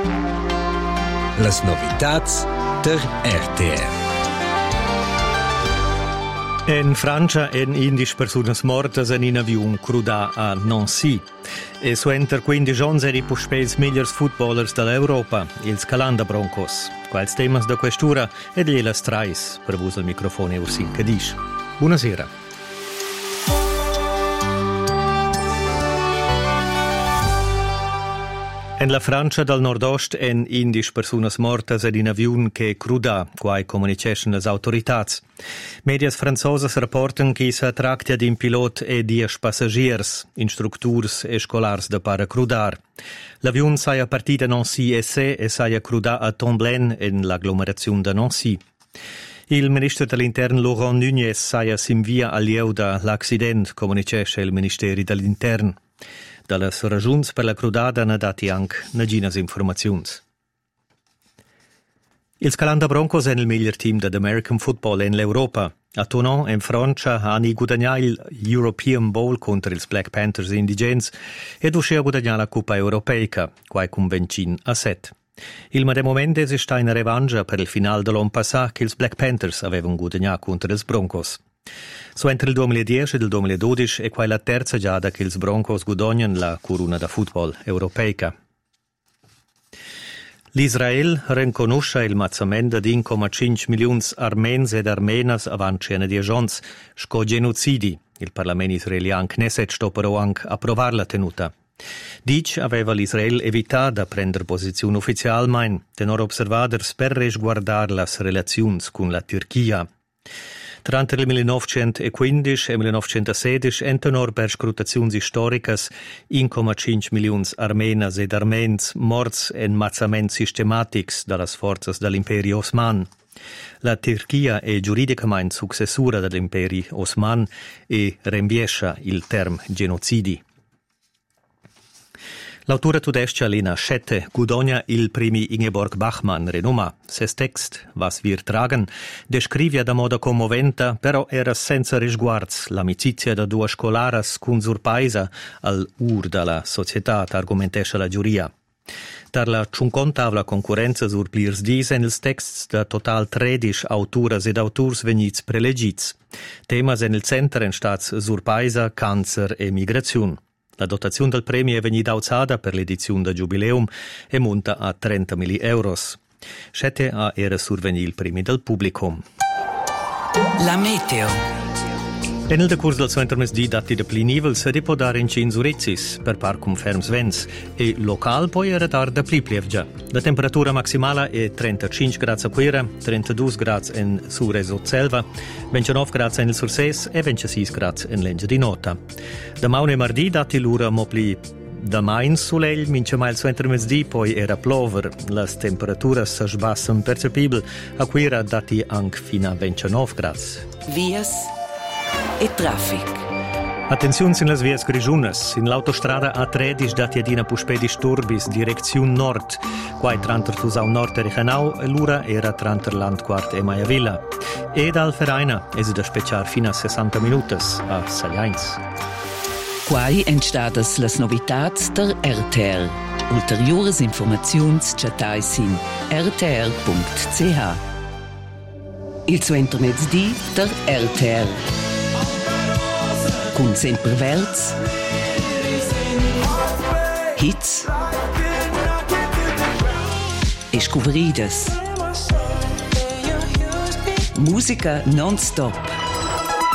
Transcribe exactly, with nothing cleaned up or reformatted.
Las novitats der R T R. In Francia en indisch personas mortas en in avion crudà a Nancy. E suenter quindi gions eri puspels migliors footballers dall'Europa, ils Calanda Broncos. Quals temas da questura ed gliela trais, per vos al microfono Ursin Cadisch. Buonasera. En la Francia dal nord-ost en indisch personas mortas ed in avion che crudà, quai comuniceschen las autoritats. Medias franzosas rapporten che sa tractia d'un pilot e dies passagiers, instructurs e scolars da para crudar. L'avion saia partida Nancy e se e saia crudà a Tomblaine en l'agglomerazione da Nancy. Il ministro dell'Interno Laurent Nunez saia s'invia all'eu da l'accident, comunicesce il Ministeri dell'Interno. Dallas ragiuns per la crudada na dati anche naginas informaziuns. Ils Calanda Broncos en il miglior team dell'American Football in l'Europa. A Tonon, in Francia, hanno guadagnato il European Bowl contro ils Black Panthers indigens ed uscì guadagnare la Coppa Europeica, quai con vencin a set. Il ma de moment es sta in revangia per il final dell'anno passato che ils Black Panthers avevano guadagnato contro ils Broncos. So entre il duemiladieci e il duemiladodici è qua la terza giada che ils Broncos guadagnano la corona da football europeica. L'Israel riconosce il mazzamento di uno virgola cinque milioni armens ed armenas avanti cena di giorni, sco genocidi. Il Parlamento israeliano Knesset sto però anche approvare la tenuta. Dic aveva l'Israel evitato di prendere posizione ufficiale, ma tenor observaders per resguardare le relazioni con la Turchia. Tra il millenovecentoquindici e il millenovecentosedici entenor per scrutazioni storiche uno virgola cinque milioni armenas ed armens morts e mazzamenti sistematici dalle forze dell'Imperio Osman. La Turchia è giuridicamente successura dell'Imperio Osman e rinviesce il termine genocidi. L'autora tudescia Lena Schette guadagna il premi Ingeborg Bachmann renoma. Ses text, Was wir tragen, descrivia da modo commoventa, però era senza risguards l'amicizia da due scolaras con sur paisa al ur dalla società, argumentesce la giuria. Dar la cinquantavla concorrenza sur plirs dis en ils texts da total tredici autoras ed autors venits prelegits. Temas en il center en stats sur paisa, cancer e migrazione. La dotazione del premio è venuta alzata per l'edizione da Jubileum e monta a trentamila euros. Scette a era surveni il premio del pubblico. La meteo. E nel decurso del suo intermesdì dati da plinivel si può dare in cinzurezzis per par con ferms vents e local poi era dar da pli plievgia. La temperatura maximale è trentacinque gradi a Quera, trentadue gradi in Sureso Selva, ventinove gradi in Surses e ventisei gradi in Lengia di Nota. Da maune mardi dati l'ura mopli da main soleil, mince mai il suo intermesdì poi era plover. Le temperature si sbassano percepibili a Quera dati anche fino a ventinove gradi. Vias e traffic. Attenzione in las vias grigiunas. In l'autostrada A tredici dati adina puspe disturbis direzione nord. Quai tranter Tusau nord e Rechenau e l'ura era tranter Landquart e Maiavilla. E dal Vereina es da speciar fino a sessanta minutos a Sagliains. Quai entstadas las novitats der R T R. Ulteriores informaziuns chatais in r t r punct c h. Il suo intermezdi der R T R. Con sempre verts, hits e scoveridas. Musica non-stop.